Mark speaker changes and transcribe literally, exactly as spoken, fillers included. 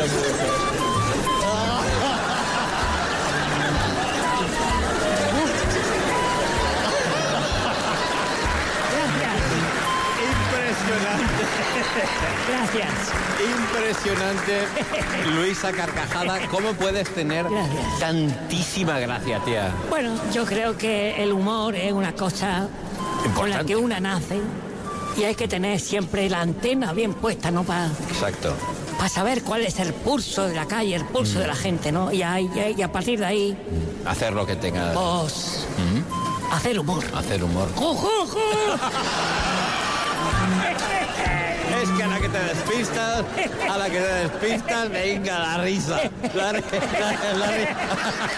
Speaker 1: Gracias.
Speaker 2: Impresionante. Luisa Carcajada, ¿cómo puedes tener
Speaker 1: Gracias.
Speaker 2: tantísima gracia, tía?
Speaker 1: Bueno, yo creo que el humor es una cosa con la que una nace y hay que tener siempre la antena bien puesta, ¿no? Para
Speaker 2: Exacto.
Speaker 1: para saber cuál es el pulso de la calle, el pulso
Speaker 2: Mm.
Speaker 1: de la gente, ¿no? Y a, y a- y a partir de ahí,
Speaker 2: Hacer lo que tenga.
Speaker 1: pues,
Speaker 2: Mm.
Speaker 1: hacer humor.
Speaker 2: Hacer humor.
Speaker 1: ¡Jo, jo, jo!
Speaker 2: Es que a la que te despistas, a la que te despistas, venga la risa. La, la- la risa.